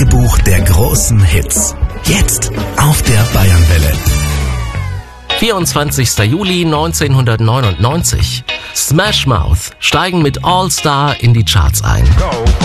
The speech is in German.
Tagebuch der großen Hits. Jetzt auf der Bayernwelle. 24. Juli 1999. Smash Mouth steigen mit All Star in die Charts ein.